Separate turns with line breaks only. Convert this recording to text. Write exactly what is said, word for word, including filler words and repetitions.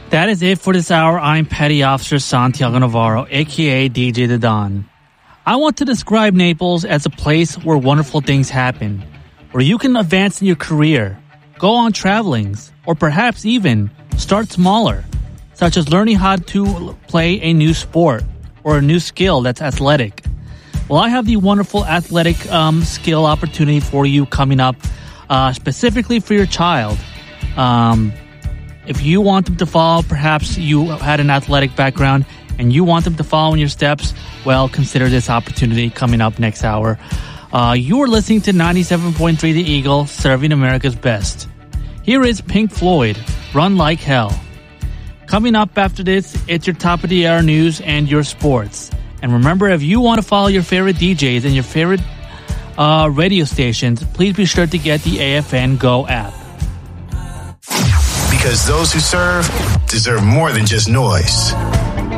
That is it for this hour. I'm Petty Officer Santiago Navarro, aka D J The Don. I want to describe Naples as a place where wonderful things happen, where you can advance in your career, go on travelings, or perhaps even start smaller, such as learning how to play a new sport or a new skill that's athletic. Well, I have the wonderful athletic um, skill opportunity for you coming up, uh, specifically for your child. Um, if you want them to follow, perhaps you had an athletic background and you want them to follow in your steps, well, consider this opportunity coming up next hour. Uh, you are listening to ninety-seven point three The Eagle, serving America's best. Here is Pink Floyd, Run Like Hell. Coming up after this, it's your top of the hour news and your sports. And remember, if you want to follow your favorite D Js and your favorite uh, radio stations, please be sure to get the A F N Go app.
Because those who serve deserve more than just noise.